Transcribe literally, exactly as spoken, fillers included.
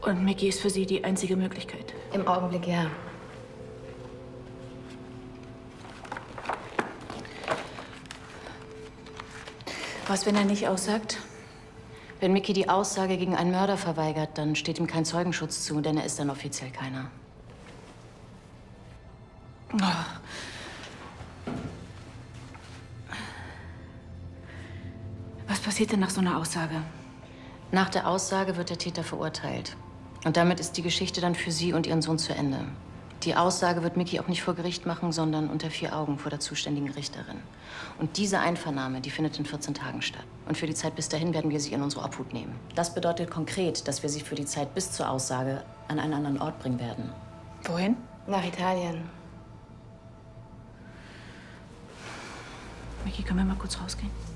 Und Micky ist für Sie die einzige Möglichkeit? Im Augenblick ja. Was, wenn er nicht aussagt? Wenn Micky die Aussage gegen einen Mörder verweigert, dann steht ihm kein Zeugenschutz zu, denn er ist dann offiziell keiner. Oh. Was passiert denn nach so einer Aussage? Nach der Aussage wird der Täter verurteilt. Und damit ist die Geschichte dann für Sie und Ihren Sohn zu Ende. Die Aussage wird Micky auch nicht vor Gericht machen, sondern unter vier Augen vor der zuständigen Richterin. Und diese Einvernahme, die findet in vierzehn Tagen statt. Und für die Zeit bis dahin werden wir sie in unsere Obhut nehmen. Das bedeutet konkret, dass wir sie für die Zeit bis zur Aussage an einen anderen Ort bringen werden. Wohin? Nach Italien. Micky, können wir mal kurz rausgehen?